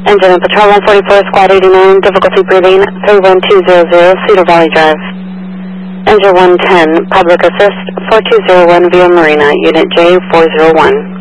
Engine and Patrol 144, Squad 89, difficulty breathing, 31200, Cedar Valley Drive. Engine 110, Public Assist, 4201 Via Marina, Unit J401.